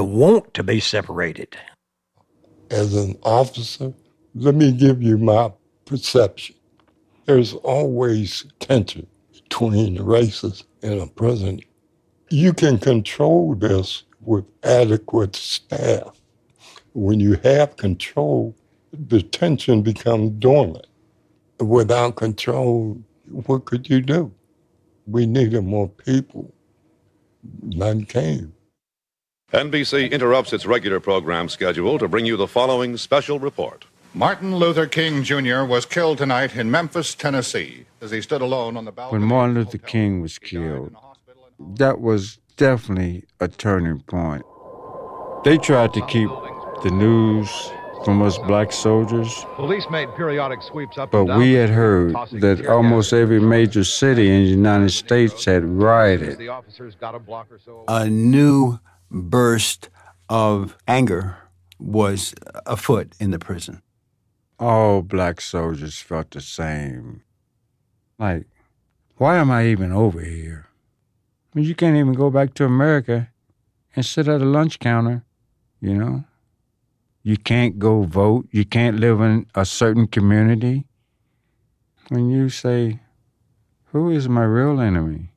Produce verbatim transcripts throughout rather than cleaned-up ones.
the want to be separated. As an officer, let me give you my perception. There's always tension between the races in a prison. You can control this with adequate staff. When you have control, the tension becomes dormant. Without control, what could you do? We needed more people. None came. N B C interrupts its regular program schedule to bring you the following special report. Martin Luther King Junior was killed tonight in Memphis, Tennessee, as he stood alone on the balcony. When Martin Luther King was killed, that was definitely a turning point. They tried to keep the news from us black soldiers, Police made periodic sweeps up but and down we had heard that almost every major city in the United States had rioted. The officers got a block or so. A new burst of anger was afoot in the prison. All black soldiers felt the same. Like, why am I even over here? I mean, you can't even go back to America and sit at a lunch counter, you know? You can't go vote. You can't live in a certain community. When you say, who is my real enemy?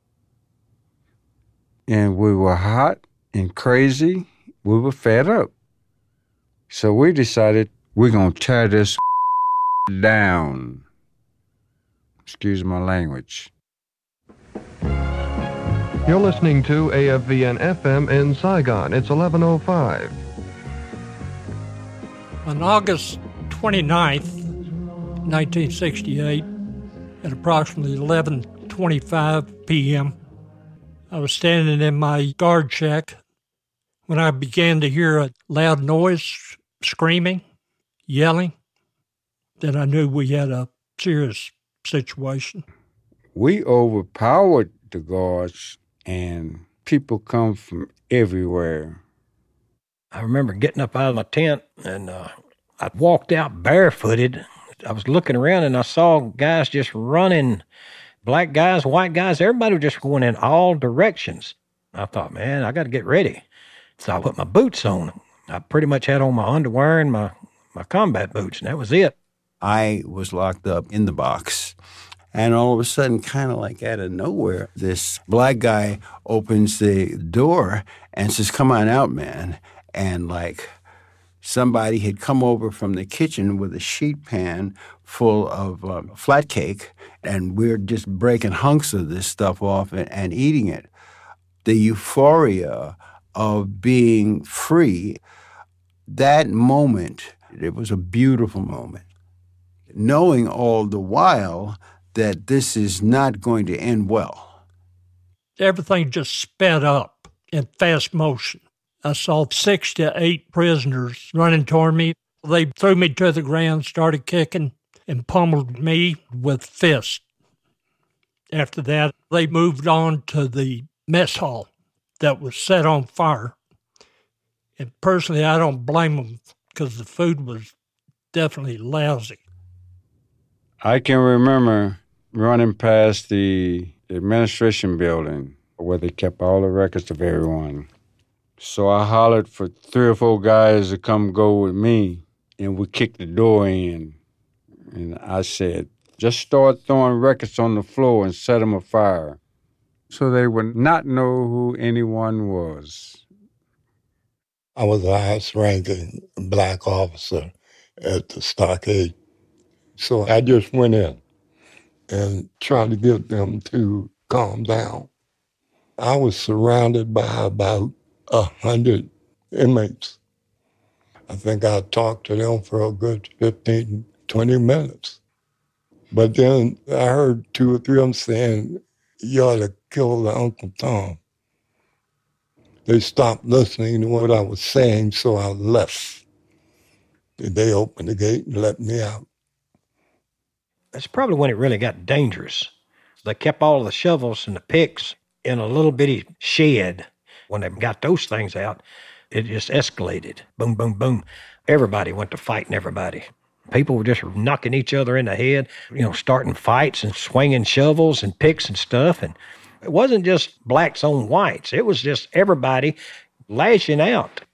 And we were hot and crazy. We were fed up. So we decided we're going to tear this down. Excuse my language. You're listening to A F V N F M in Saigon. It's eleven oh five. On August twenty-ninth, nineteen sixty-eight, at approximately eleven twenty-five p.m., I was standing in my guard shack when I began to hear a loud noise, screaming, yelling. Then I knew we had a serious situation. We overpowered the guards, and people come from everywhere. I remember getting up out of my tent, and uh, I walked out barefooted. I was looking around, and I saw guys just running, black guys, white guys. Everybody was just going in all directions. I thought, man, I got to get ready. So I put my boots on. I pretty much had on my underwear and my, my combat boots, and that was it. I was locked up in the box, and all of a sudden, kind of like out of nowhere, this black guy opens the door and says, "Come on out, man." And like somebody had come over from the kitchen with a sheet pan full of uh, flat cake, and we're just breaking hunks of this stuff off and, and eating it. The euphoria of being free, that moment, it was a beautiful moment. Knowing all the while that this is not going to end well. Everything just sped up in fast motion. I saw six to eight prisoners running toward me. They threw me to the ground, started kicking, and pummeled me with fists. After that, they moved on to the mess hall that was set on fire. And personally, I don't blame them because the food was definitely lousy. I can remember running past the administration building where they kept all the records of everyone. So I hollered for three or four guys to come go with me, and we kicked the door in. And I said, just start throwing records on the floor and set them afire so they would not know who anyone was. I was the highest-ranking black officer at the stockade. So I just went in and tried to get them to calm down. I was surrounded by about a hundred inmates. I think I talked to them for a good fifteen, twenty minutes. But then I heard two or three of them saying, "You ought to kill the Uncle Tom." They stopped listening to what I was saying, so I left. They opened the gate and let me out. That's probably when it really got dangerous. They kept all the shovels and the picks in a little bitty shed. When they got those things out, it just escalated. Boom, boom, boom. Everybody went to fighting everybody. People were just knocking each other in the head, you know, starting fights and swinging shovels and picks and stuff. And it wasn't just blacks on whites. It was just everybody lashing out.